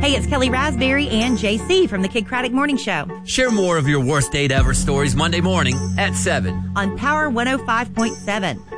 Hey, it's Kelly Raspberry and JC from the Kid Craddock Morning Show. Share more of your worst date ever stories Monday morning at 7 on Power 105.7.